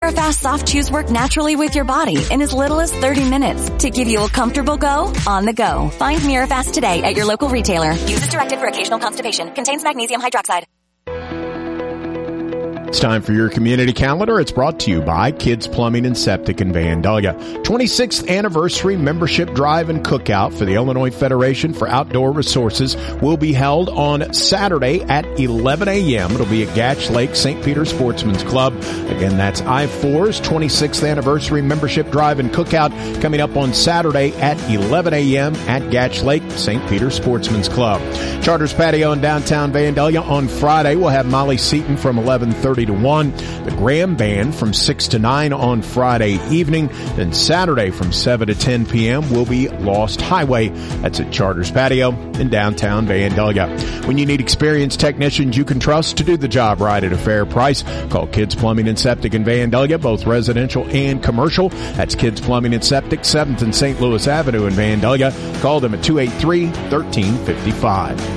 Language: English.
Mirafast soft chews work naturally with your body in as little as 30 minutes to give you a comfortable go on the go. Find Mirafast today at your local retailer. Use as directed for occasional constipation. Contains magnesium hydroxide. It's time for your community calendar. It's brought to you by Kids Plumbing and Septic in Vandalia. 26th anniversary membership drive and cookout for the Illinois Federation for Outdoor Resources will be held on Saturday at 11 a.m. It'll be at Gatch Lake St. Peter Sportsman's Club. Again, that's I-4's 26th anniversary membership drive and cookout coming up on Saturday at 11 a.m. at Gatch Lake St. Peter Sportsman's Club. Charters Patio in downtown Vandalia on Friday. We'll have Molly Seaton from 11:30 to 1. The Graham Band from 6 to 9 on Friday evening. Then Saturday from 7 to 10 p.m. will be Lost Highway. That's at Charters Patio in downtown Vandalia. When you need experienced technicians you can trust to do the job right at a fair price, call Kids Plumbing and Septic in Vandalia, both residential and commercial. That's Kids Plumbing and Septic, 7th and St. Louis Avenue in Vandalia. Call them at 283-1355.